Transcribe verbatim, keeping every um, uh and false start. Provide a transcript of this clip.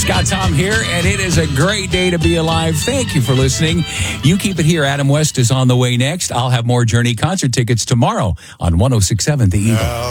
Scott Tom here, and it is a great day to be alive. Thank you for listening. You keep it here. Adam West is on the way next. I'll have more Journey concert tickets tomorrow on one oh six point seven The Eagle.